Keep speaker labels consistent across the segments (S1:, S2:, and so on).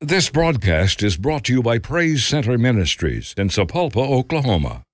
S1: This broadcast is brought to you by Praise Center Ministries in Sapulpa, Oklahoma.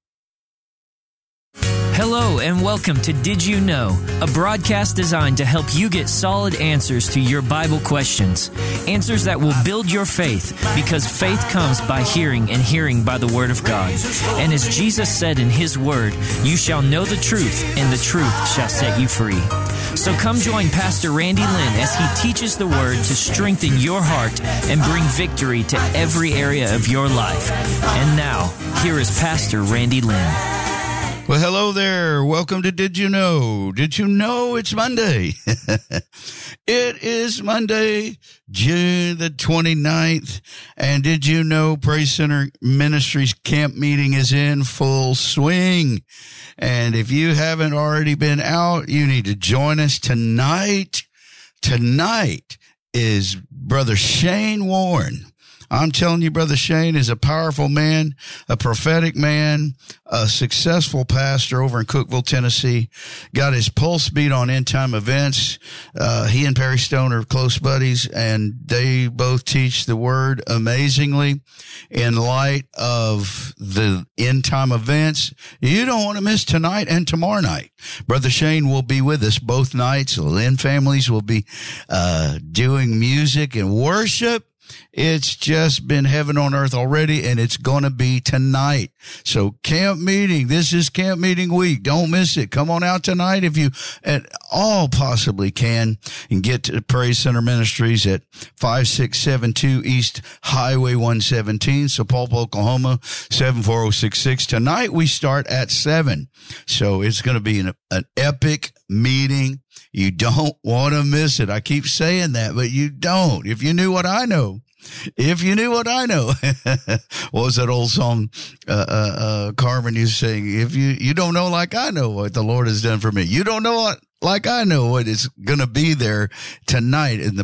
S2: Hello and welcome to Did You Know, a broadcast designed to help you get solid answers to your Bible questions. Answers that will build your faith, because faith comes by hearing and hearing by the Word of God. And as Jesus said in His Word, you shall know the truth and the truth shall set you free. So come join Pastor Randy Lynn as he teaches the Word to strengthen your heart and bring victory to every area of your life. And now, here is Pastor Randy Lynn.
S3: Well, hello there. Welcome to Did You Know? Did you know it's Monday? It is Monday, June the 29th. And did you know Praise Center Ministries camp meeting is in full swing? And if you haven't already been out, you need to join us tonight. Tonight is Brother Shane Warren. I'm telling you, Brother Shane is a powerful man, a prophetic man, a successful pastor over in Cookeville, Tennessee. Got his pulse beat on end-time events. He and Perry Stone are close buddies, and they both teach the Word amazingly in light of the end-time events. You don't want to miss tonight and tomorrow night. Brother Shane will be with us both nights. The Lynn families will be doing music and worship. It's just been heaven on earth already, and it's going to be tonight. So camp meeting, this is camp meeting week. Don't miss it. Come on out tonight if you at all possibly can, and get to Praise Center Ministries at 5672 East Highway 117, Sapulpa, Oklahoma, 74066. Tonight we start at 7. So it's going to be an epic meeting. You don't want to miss it. I keep saying that, but you don't. If you knew what I know. If you knew what I know. What was that old song Carmen used to sing? If you don't know like I know what the Lord has done for me. You don't know what like I know what is going to be there tonight in the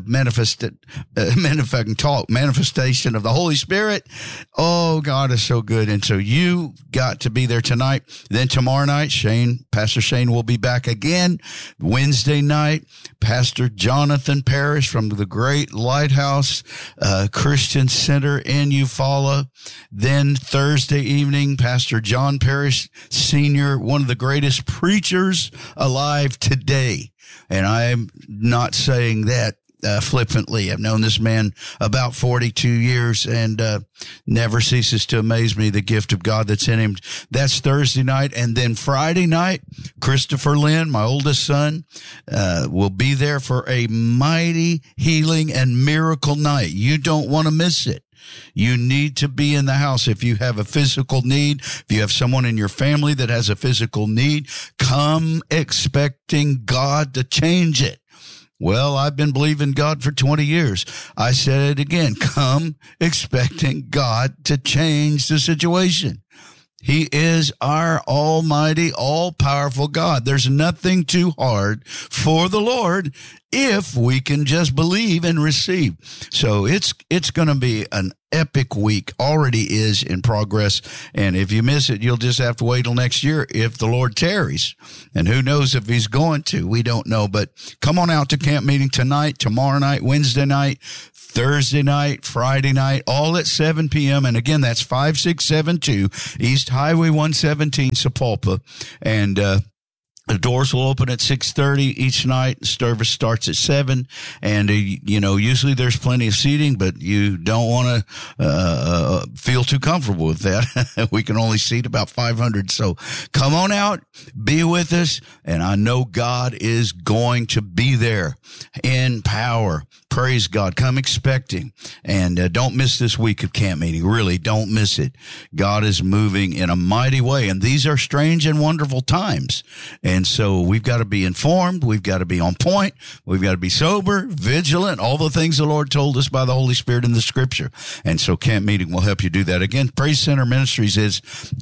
S3: manifestation of the Holy Spirit. Oh, God is so good. And so you got to be there tonight. Then tomorrow night, Pastor Shane will be back again. Wednesday night, Pastor Jonathan Parrish from the Great Lighthouse Christian Center in Eufaula. Then Thursday evening, Pastor John Parrish Sr., one of the greatest preachers alive today. And I'm not saying that flippantly. I've known this man about 42 years and never ceases to amaze me, the gift of God that's in him. That's Thursday night. And then Friday night, Christopher Lynn, my oldest son, will be there for a mighty healing and miracle night. You don't want to miss it. You need to be in the house. If you have a physical need, if you have someone in your family that has a physical need, come expecting God to change it. Well, I've been believing God for 20 years. I said it again. Come expecting God to change the situation. He is our almighty, all-powerful God. There's nothing too hard for the Lord if we can just believe and receive. So it's going to be an epic week, already is in progress. And if you miss it, you'll just have to wait till next year if the Lord tarries. And who knows if he's going to? We don't know. But come on out to camp meeting tonight, tomorrow night, Wednesday night, Thursday night, Friday night, all at 7 p.m. And again, that's 5672 East Highway 117, Sapulpa. And the doors will open at 6:30 each night. Service starts at 7. And, usually there's plenty of seating, but you don't want to feel too comfortable with that. We can only seat about 500. So come on out, be with us. And I know God is going to be there in power. Praise God. Come expecting. And don't miss this week of camp meeting. Really, don't miss it. God is moving in a mighty way. And these are strange and wonderful times. And so we've got to be informed. We've got to be on point. We've got to be sober, vigilant, all the things the Lord told us by the Holy Spirit in the Scripture. And so camp meeting will help you do that. Again, Praise Center Ministries is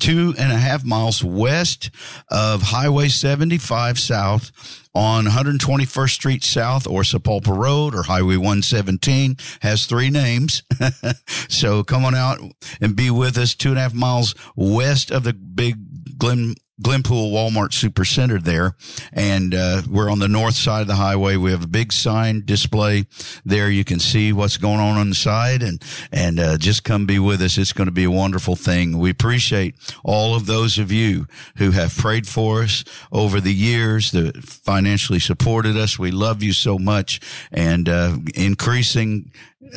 S3: 2.5 miles west of Highway 75 South on 121st Street South or Sapulpa Road or Highway 117. Has 3 names. So come on out and be with us 2.5 miles west of the big Glen Glenpool Walmart Supercenter there, and we're on the north side of the highway. We have a big sign display there. You can see what's going on the side, and just come be with us. It's going to be a wonderful thing. We appreciate all of those of you who have prayed for us over the years, that financially supported us. We love you so much, and increasing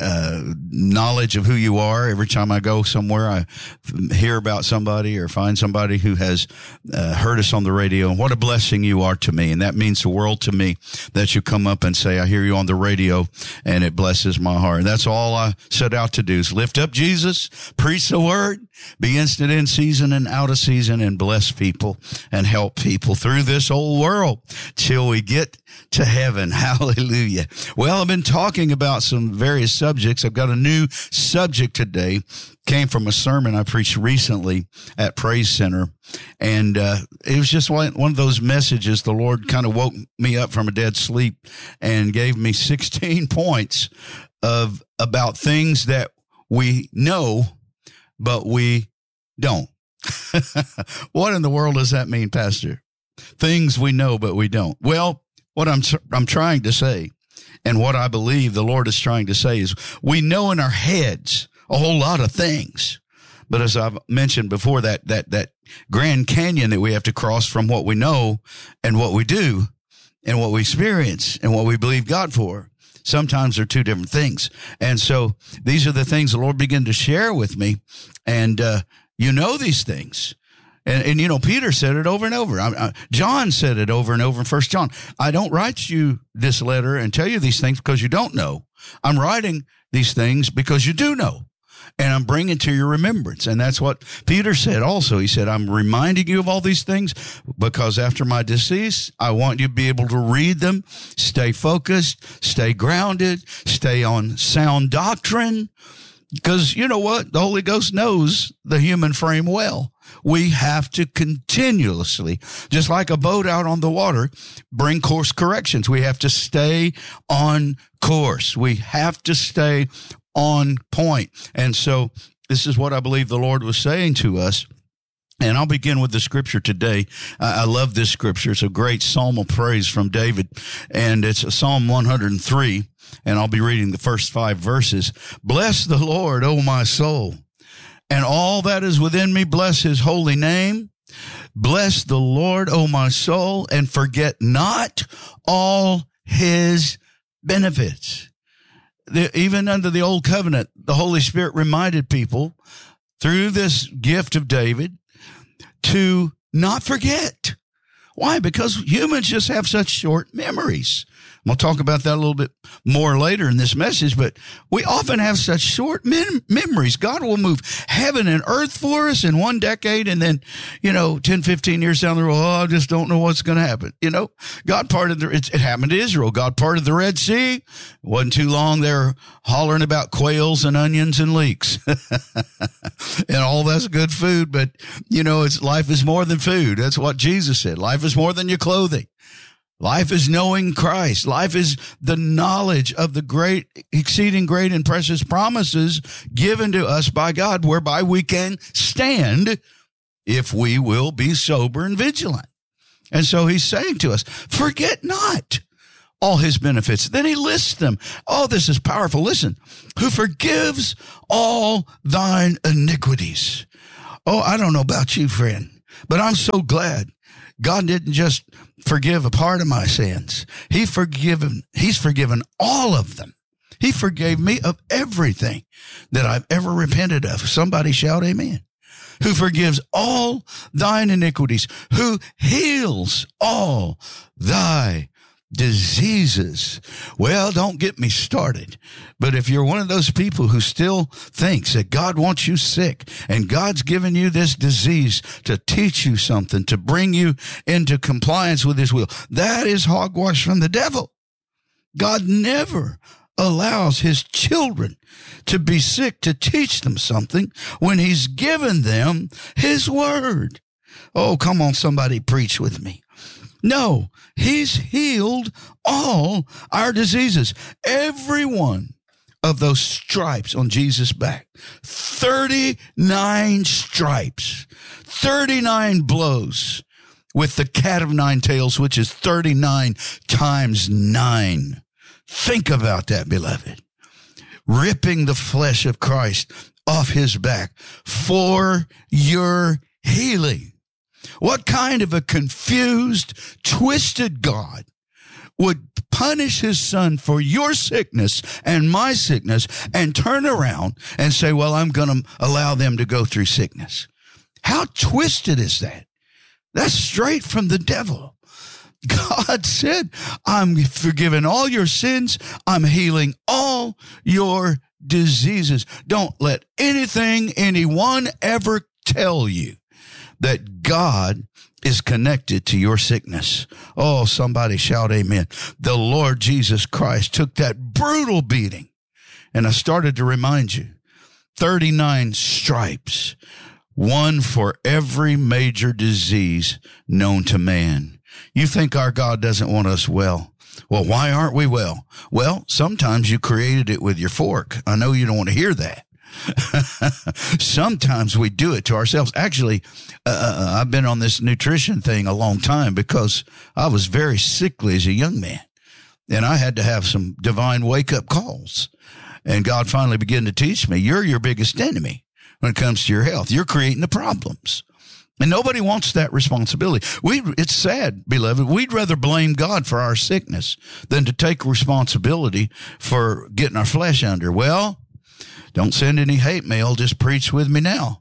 S3: knowledge of who you are. Every time I go somewhere, I hear about somebody or find somebody who has heard us on the radio, and what a blessing you are to me. And that means the world to me, that you come up and say, I hear you on the radio, and it blesses my heart. And that's all I set out to do, is lift up Jesus, preach the word, be instant in season and out of season, and bless people and help people through this old world till we get to heaven. Hallelujah. Well, I've been talking about some various subjects. I've got a new subject today. Came from a sermon I preached recently at Praise Center. And it was just one of those messages. The Lord kind of woke me up from a dead sleep and gave me 16 points about things that we know, but we don't. What in the world does that mean, Pastor? Things we know, but we don't. Well, what I'm trying to say, and what I believe the Lord is trying to say, is we know in our heads a whole lot of things. But as I've mentioned before, that Grand Canyon that we have to cross from what we know and what we do and what we experience and what we believe God for, sometimes they're two different things. And so these are the things the Lord began to share with me. And you know these things. And you know, Peter said it over and over. John said it over and over in 1 John. I don't write you this letter and tell you these things because you don't know. I'm writing these things because you do know. And I'm bringing to your remembrance. And that's what Peter said also. He said, I'm reminding you of all these things because after my decease, I want you to be able to read them, stay focused, stay grounded, stay on sound doctrine. Because you know what? The Holy Ghost knows the human frame well. We have to continuously, just like a boat out on the water, bring course corrections. We have to stay on course. We have to stay on point. And so this is what I believe the Lord was saying to us. And I'll begin with the scripture today. I love this scripture. It's a great psalm of praise from David, and it's Psalm 103. And I'll be reading the first 5 verses. Bless the Lord, O my soul, and all that is within me, bless his holy name. Bless the Lord, O my soul, and forget not all his benefits. Even under the old covenant, the Holy Spirit reminded people through this gift of David to not forget. Why? Because humans just have such short memories. We'll talk about that a little bit more later in this message, but we often have such short memories. God will move heaven and earth for us in 1 decade, and then, 10, 15 years down the road, I just don't know what's going to happen. God parted it happened to Israel. God parted the Red Sea. It wasn't too long. They're hollering about quails and onions and leeks. And all that's good food, but, life is more than food. That's what Jesus said. Life is more than your clothing. Life is knowing Christ. Life is the knowledge of the great, exceeding great and precious promises given to us by God, whereby we can stand if we will be sober and vigilant. And so he's saying to us, forget not all his benefits. Then he lists them. Oh, this is powerful. Listen, who forgives all thine iniquities. Oh, I don't know about you, friend, but I'm so glad God didn't just forgive a part of my sins. He's forgiven all of them. He forgave me of everything that I've ever repented of. Somebody shout amen. Who forgives all thine iniquities, who heals all thy diseases. Well, don't get me started. But if you're one of those people who still thinks that God wants you sick and God's given you this disease to teach you something, to bring you into compliance with his will, that is hogwash from the devil. God never allows his children to be sick to teach them something when he's given them his word. Oh, come on, somebody preach with me. No, he's healed all our diseases. Every one of those stripes on Jesus' back, 39 stripes, 39 blows with the cat of nine tails, which is 39 times 9. Think about that, beloved. Ripping the flesh of Christ off his back for your healing. What kind of a confused, twisted God would punish his son for your sickness and my sickness and turn around and say, well, I'm going to allow them to go through sickness? How twisted is that? That's straight from the devil. God said, I'm forgiving all your sins. I'm healing all your diseases. Don't let anyone ever tell you that God is connected to your sickness. Oh, somebody shout amen. The Lord Jesus Christ took that brutal beating. And I started to remind you, 39 stripes, one for every major disease known to man. You think our God doesn't want us well. Well, why aren't we well? Well, sometimes you created it with your fork. I know you don't want to hear that. Sometimes we do it to ourselves. Actually, I've been on this nutrition thing a long time because I was very sickly as a young man. And I had to have some divine wake-up calls. And God finally began to teach me, you're your biggest enemy when it comes to your health. You're creating the problems. And nobody wants that responsibility. It's sad, beloved. We'd rather blame God for our sickness than to take responsibility for getting our flesh under. Well, don't send any hate mail. Just preach with me now.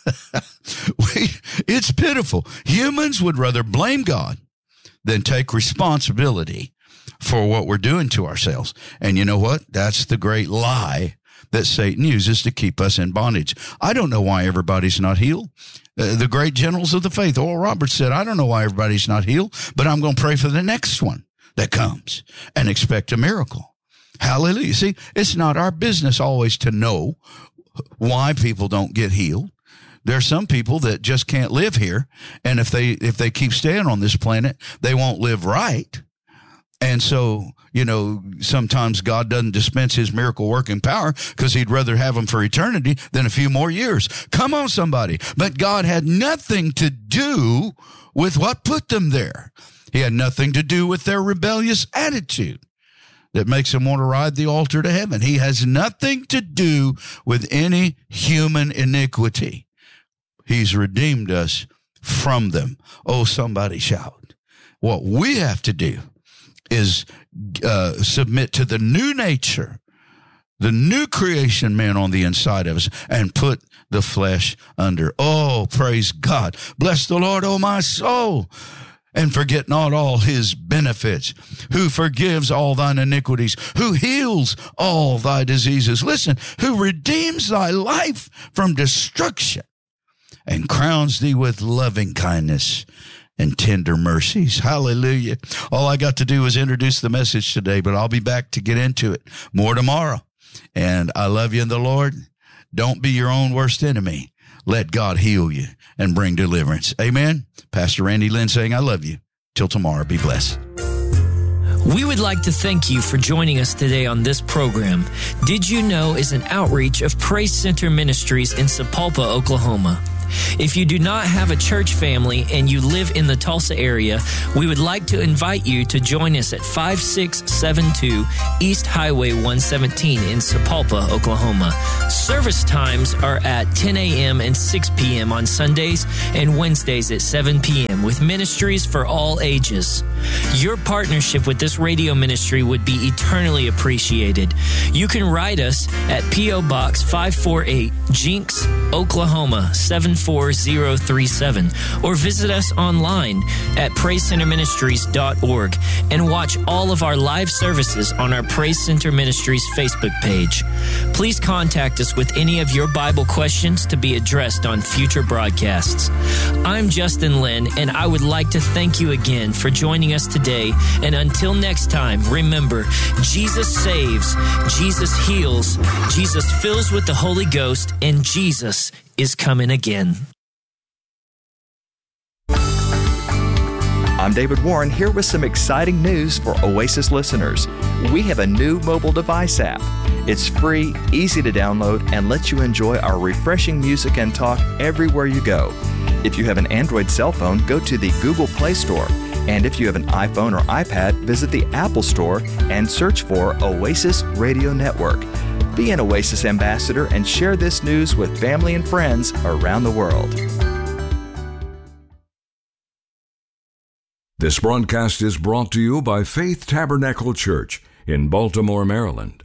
S3: It's pitiful. Humans would rather blame God than take responsibility for what we're doing to ourselves. And you know what? That's the great lie that Satan uses to keep us in bondage. I don't know why everybody's not healed. The great generals of the faith, Oral Roberts, said, I don't know why everybody's not healed, but I'm going to pray for the next one that comes and expect a miracle. Hallelujah. See, it's not our business always to know why people don't get healed. There are some people that just can't live here, and if they keep staying on this planet, they won't live right. And so, sometimes God doesn't dispense his miracle working power because he'd rather have them for eternity than a few more years. Come on, somebody. But God had nothing to do with what put them there. He had nothing to do with their rebellious attitude that makes them want to ride the altar to heaven. He has nothing to do with any human iniquity. He's redeemed us from them. Oh, somebody shout. What we have to do is submit to the new nature, the new creation man on the inside of us, and put the flesh under. Oh, praise God. Bless the Lord, oh my soul, and forget not all his benefits, who forgives all thine iniquities, who heals all thy diseases. Listen, who redeems thy life from destruction and crowns thee with loving kindness and tender mercies. Hallelujah. All I got to do was introduce the message today, but I'll be back to get into it more tomorrow. And I love you in the Lord. Don't be your own worst enemy. Let God heal you and bring deliverance. Amen. Pastor Randy Lynn saying, I love you. Till tomorrow, be blessed.
S2: We would like to thank you for joining us today on this program. Did You Know is an outreach of Praise Center Ministries in Sapulpa, Oklahoma. If you do not have a church family and you live in the Tulsa area, we would like to invite you to join us at 5672 East Highway 117 in Sapulpa, Oklahoma. Service times are at 10 a.m. and 6 p.m. on Sundays and Wednesdays at 7 p.m. with ministries for all ages. Your partnership with this radio ministry would be eternally appreciated. You can write us at P.O. Box 548, Jinx, Oklahoma 74037, or visit us online at PraiseCenterMinistries.org and watch all of our live services on our Praise Center Ministries Facebook page. Please contact us with any of your Bible questions to be addressed on future broadcasts. I'm Justin Lynn, and I would like to thank you again for joining us today. And until next time, remember, Jesus saves, Jesus heals, Jesus fills with the Holy Ghost, and Jesus is coming again.
S4: I'm David Warren here with some exciting news for Oasis listeners. We have a new mobile device app. It's free, easy to download, and lets you enjoy our refreshing music and talk everywhere you go. If you have an Android cell phone, go to the Google Play Store. And if you have an iPhone or iPad, visit the Apple Store and search for Oasis Radio Network. Be an Oasis ambassador and share this news with family and friends around the world.
S1: This broadcast is brought to you by Faith Tabernacle Church in Baltimore, Maryland.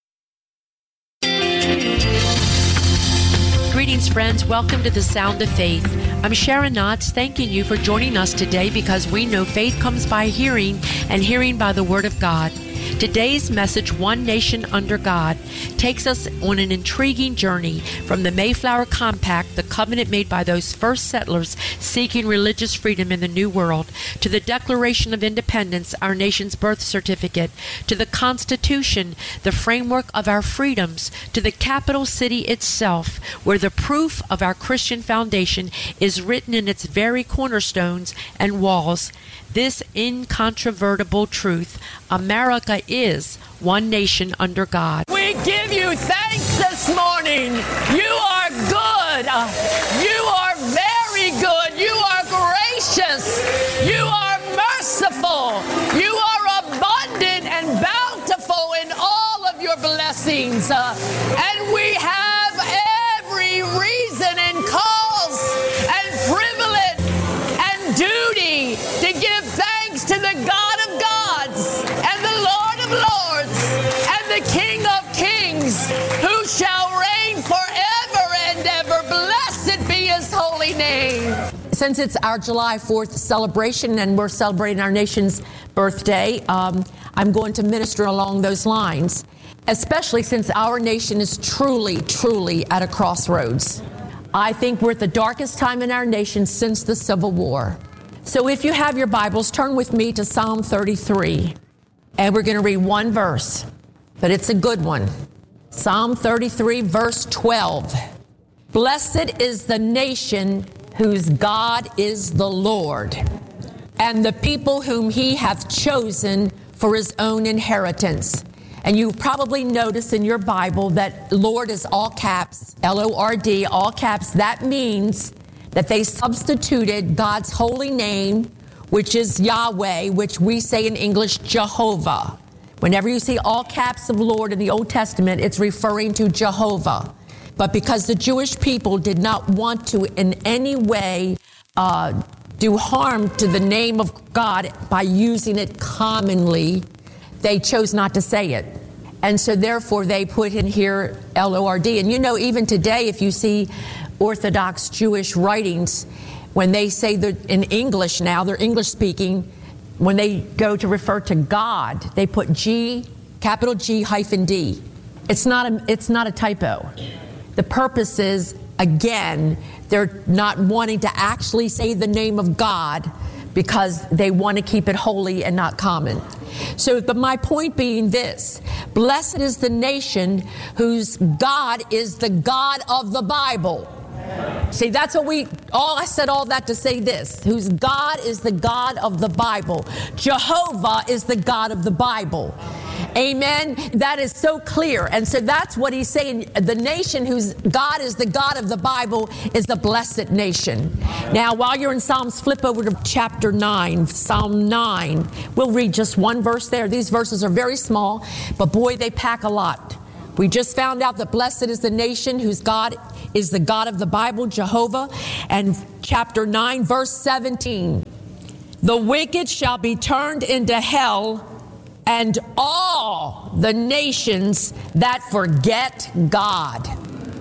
S5: Greetings, friends. Welcome to the Sound of Faith. I'm Sharon Knotts, thanking you for joining us today because we know faith comes by hearing and hearing by the Word of God. Today's message, One Nation Under God, takes us on an intriguing journey from the Mayflower Compact, the covenant made by those first settlers seeking religious freedom in the New World, to the Declaration of Independence, our nation's birth certificate, to the Constitution, the framework of our freedoms, to the capital city itself, where the proof of our Christian foundation is written in its very cornerstones and walls. This incontrovertible truth: America is one nation under God.
S6: We give you thanks this morning. You are good. You are very good. You are gracious. You are merciful. You are abundant and bountiful in all of your blessings. And we have every reason and cause and privilege and duty to give thanks to the God of gods and the Lord of lords and the King of kings, who shall reign forever and ever. Blessed be his holy name.
S5: Since it's our July 4th celebration and we're celebrating our nation's birthday, I'm going to minister along those lines, especially since our nation is truly, truly at a crossroads. I think we're at the darkest time in our nation since the Civil War. So if you have your Bibles, turn with me to Psalm 33. And we're going to read one verse, but it's a good one. Psalm 33, verse 12. Blessed is the nation whose God is the Lord, and the people whom he hath chosen for his own inheritance. And you probably noticed in your Bible that Lord is all caps, L-O-R-D, all caps. That means that they substituted God's holy name, which is Yahweh, which we say in English, Jehovah. Whenever you see all caps of Lord in the Old Testament, it's referring to Jehovah. But because the Jewish people did not want to in any way do harm to the name of God by using it commonly, they chose not to say it. And so therefore they put in here L-O-R-D. And you know, even today, if you see Orthodox Jewish writings, when they say that in English now, they're English speaking, when they go to refer to God, they put G, capital G hyphen D. It's not a typo. The purpose is, again, they're not wanting to actually say the name of God because they want to keep it holy and not common. So, but my point being this: blessed is the nation whose God is the God of the Bible. See, that's what I said all that to say this: whose God is the God of the Bible. Jehovah is the God of the Bible. Amen. That is so clear. And so that's what he's saying. The nation whose God is the God of the Bible is the blessed nation. Now, while you're in Psalms, flip over to chapter 9, Psalm 9. We'll read just one verse there. These verses are very small, but boy, they pack a lot. We just found out that blessed is the nation whose God is the God of the Bible, Jehovah. And chapter 9, verse 17. The wicked shall be turned into hell, and all the nations that forget God.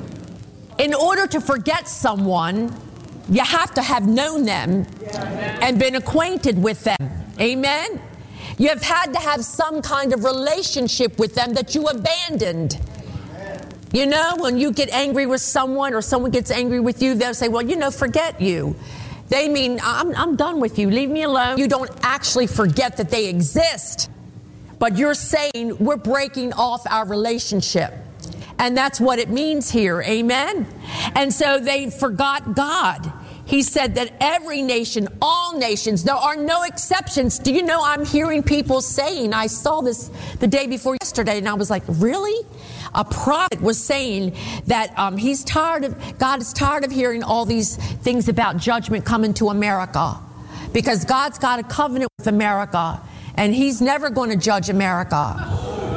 S5: In order to forget someone, you have to have known them and been acquainted with them. Amen? You have had to have some kind of relationship with them that you abandoned. You know, when you get angry with someone or someone gets angry with you, they'll say, well, forget you. They mean, I'm done with you. Leave me alone. You don't actually forget that they exist. But you're saying we're breaking off our relationship. And that's what it means here. Amen? And so they forgot God. He said that every nation, all nations, there are no exceptions. Do you know, I'm hearing people saying, I saw this the day before yesterday, and I was like, really? A prophet was saying that God is tired of hearing all these things about judgment coming to America, because God's got a covenant with America, and he's never going to judge America.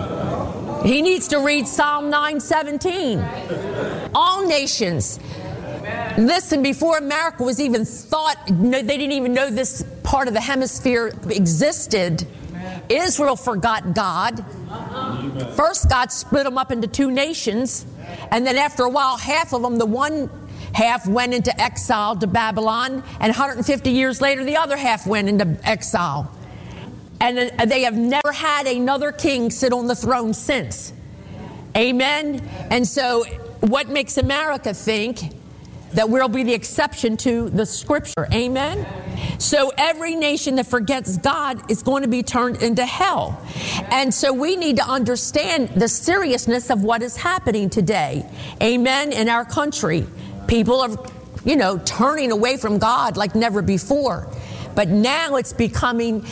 S5: He needs to read Psalm 9:17. All nations. Listen, before America was even thought, they didn't even know this part of the hemisphere existed, Israel forgot God. First, God split them up into two nations, and then after a while, half of them, the one half went into exile to Babylon, and 150 years later, the other half went into exile. And they have never had another king sit on the throne since. Amen? And so what makes America think that we'll be the exception to the scripture? Amen? So every nation that forgets God is going to be turned into hell. And so we need to understand the seriousness of what is happening today. Amen? In our country, people are, turning away from God like never before. But now it's becoming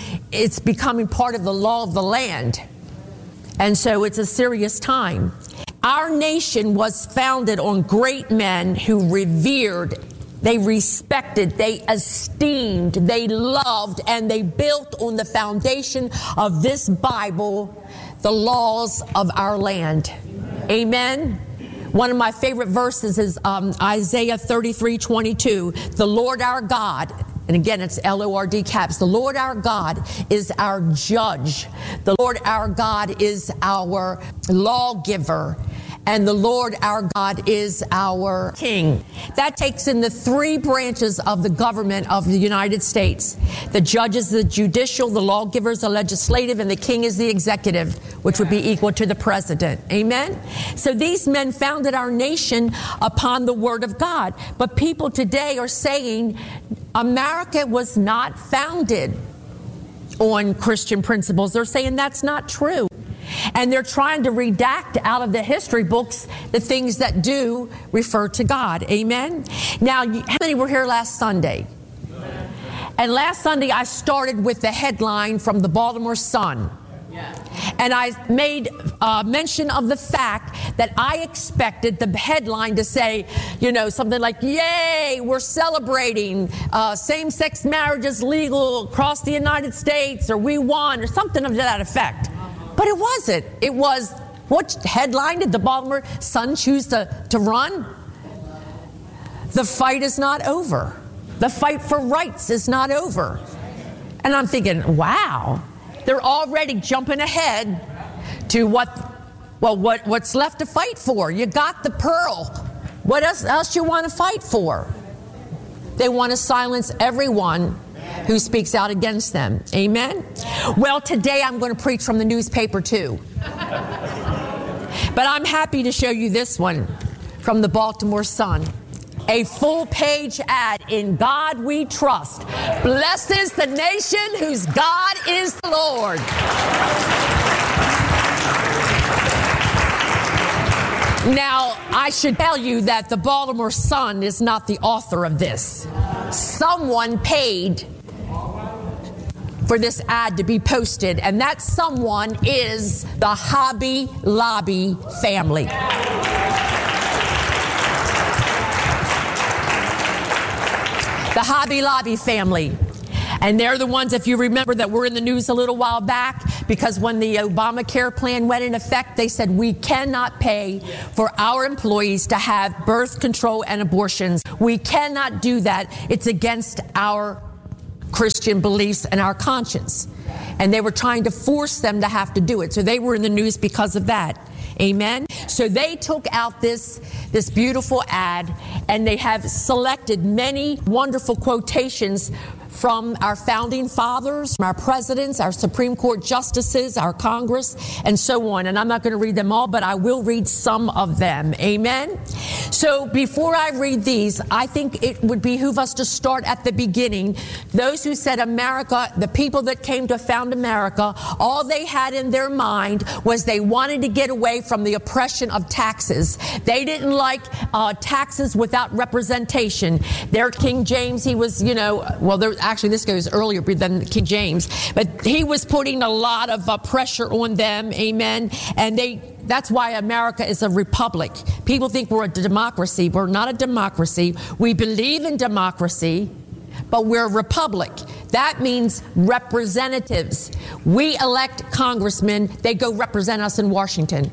S5: part of the law of the land. And so it's a serious time. Our nation was founded on great men who revered, they respected, they esteemed, they loved, and they built on the foundation of this Bible the laws of our land. Amen. One of my favorite verses is Isaiah 33:22. The Lord our God, and again, it's Lord caps. The Lord our God is our judge. The Lord our God is our lawgiver. And the Lord our God is our king. That takes in the three branches of the government of the United States. The judge is the judicial, the lawgiver is the legislative, and the king is the executive, which would be equal to the president. Amen? So these men founded our nation upon the word of God. But people today are saying America was not founded on Christian principles. They're saying that's not true. And they're trying to redact out of the history books the things that do refer to God. Amen? Now, how many were here last Sunday? And last Sunday, I started with the headline from the Baltimore Sun. And I made mention of the fact that I expected the headline to say, something like, yay, we're celebrating same-sex marriage is legal across the United States, or we won, or something of that effect. But it wasn't. It was, what headline did the Baltimore Sun choose to run? The fight is not over. The fight for rights is not over. And I'm thinking, wow, they're already jumping ahead to what's left to fight for. You got the pearl. What else you want to fight for? They want to silence everyone who speaks out against them. Amen? Well, today I'm going to preach from the newspaper too. But I'm happy to show you this one from the Baltimore Sun. A full-page ad, In God We Trust. Blesses the nation whose God is the Lord. Now, I should tell you that the Baltimore Sun is not the author of this. Someone paid for this ad to be posted, and that someone is the Hobby Lobby family. The Hobby Lobby family. And they're the ones, if you remember, that were in the news a little while back, because when the Obamacare plan went in effect, they said we cannot pay for our employees to have birth control and abortions. We cannot do that. It's against our Christian beliefs and our conscience. And they were trying to force them to have to do it. So they were in the news because of that. Amen. So they took out this beautiful ad, and they have selected many wonderful quotations from our founding fathers, from our presidents, our Supreme Court justices, our Congress, and so on. And I'm not going to read them all, but I will read some of them. Amen? So before I read these, I think it would behoove us to start at the beginning. Those who said America, the people that came to found America, all they had in their mind was they wanted to get away from the oppression of taxes. They didn't like taxes without representation. Their King James, he was, actually this goes earlier than King James, but he was putting a lot of pressure on them. Amen. And that's why America is a republic. People think we're a democracy. We're not a democracy. We believe in democracy, but we're a republic. That means representatives. We elect congressmen. They go represent us in Washington.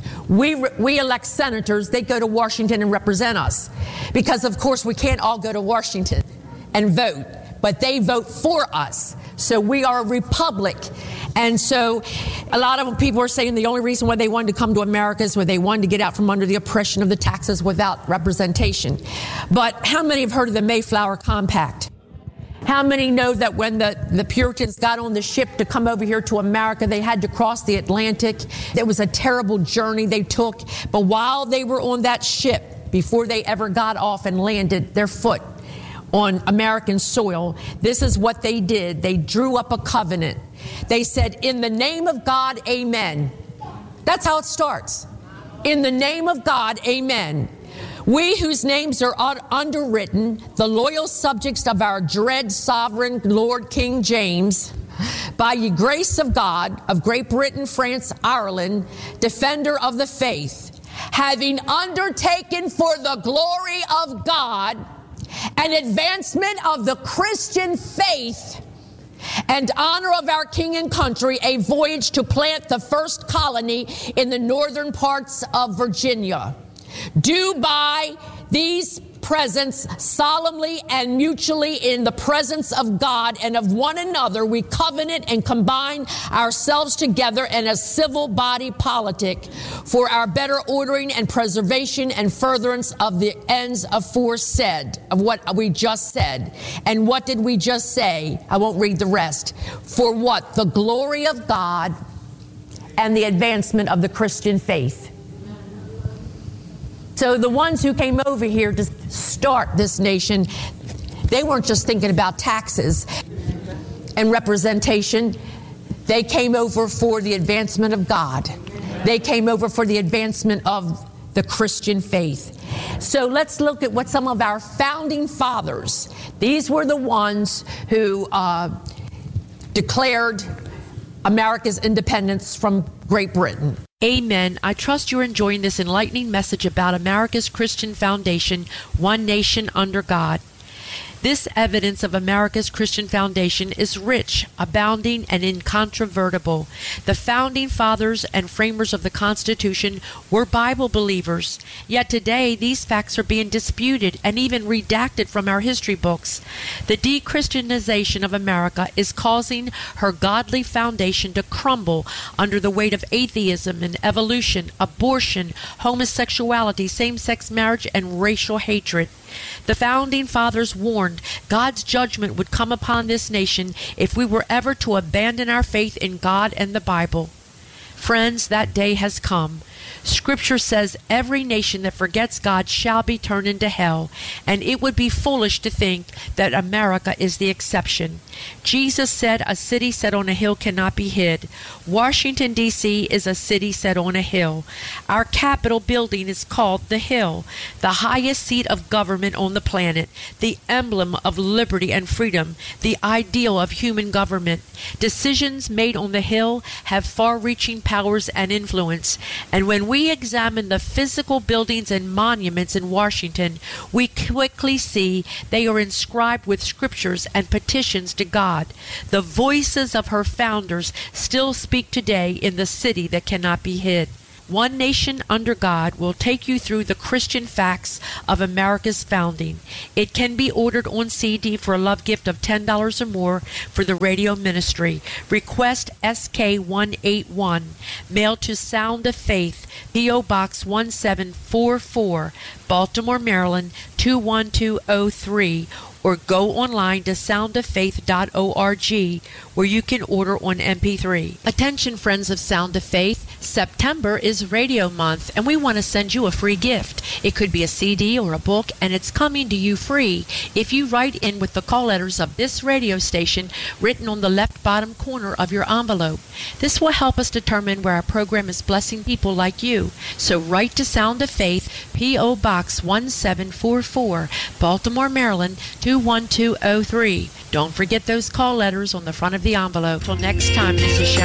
S5: We elect senators. They go to Washington and represent us. Because, of course, we can't all go to Washington and vote, but they vote for us. So we are a republic. And so a lot of people are saying the only reason why they wanted to come to America is where they wanted to get out from under the oppression of the taxes without representation. But how many have heard of the Mayflower Compact? How many know that when the Puritans got on the ship to come over here to America, they had to cross the Atlantic? It was a terrible journey they took. But while they were on that ship, before they ever got off and landed their foot on American soil, this is what they did. They drew up a covenant. They said, in the name of God, amen. That's how it starts. In the name of God, amen. We whose names are underwritten, the loyal subjects of our dread sovereign Lord King James, by the grace of God, of Great Britain, France, Ireland, defender of the faith, having undertaken for the glory of God an advancement of the Christian faith and honor of our king and country, a voyage to plant the first colony in the northern parts of Virginia. Do by these presents solemnly and mutually in the presence of God and of one another, we covenant and combine ourselves together in a civil body politic for our better ordering and preservation and furtherance of the ends aforesaid, of what we just said. And what did we just say? I won't read the rest. For what? The glory of God and the advancement of the Christian faith. So the ones who came over here to start this nation, they weren't just thinking about taxes and representation. They came over for the advancement of God. They came over for the advancement of the Christian faith. So let's look at what some of our founding fathers, these were the ones who declared America's independence from Great Britain.
S7: Amen. I trust you're enjoying this enlightening message about America's Christian foundation, one nation under God. This evidence of America's Christian foundation is rich, abounding, and incontrovertible. The founding fathers and framers of the Constitution were Bible believers. Yet today, these facts are being disputed and even redacted from our history books. The de-Christianization of America is causing her godly foundation to crumble under the weight of atheism and evolution, abortion, homosexuality, same-sex marriage, and racial hatred. The founding fathers warned God's judgment would come upon this nation if we were ever to abandon our faith in God and the Bible. Friends, that day has come. Scripture says every nation that forgets God shall be turned into hell, and it would be foolish to think that America is the exception. Jesus said a city set on a hill cannot be hid. Washington, D.C. is a city set on a hill. Our Capitol building is called the Hill, the highest seat of government on the planet, the emblem of liberty and freedom, the ideal of human government. Decisions made on the Hill have far-reaching powers and influence, and when we examine the physical buildings and monuments in Washington, we quickly see they are inscribed with scriptures and petitions to God. The voices of her founders still speak today in the city that cannot be hid. One Nation Under God will take you through the Christian facts of America's founding. It can be ordered on CD for a love gift of $10 or more for the radio ministry. Request SK181, mailed to Sound of Faith, P.O. Box 1744, Baltimore, Maryland 21203, or go online to soundoffaith.org, where you can order on MP3. Attention, friends of Sound of Faith. September is Radio Month, and we want to send you a free gift. It could be a CD or a book, and it's coming to you free if you write in with the call letters of this radio station written on the left bottom corner of your envelope. This will help us determine where our program is blessing people like you. So write to Sound of Faith, P.O. Box 1744, Baltimore, Maryland 21203. Don't forget those call letters on the front of the envelope. Till next time, this is Sharon.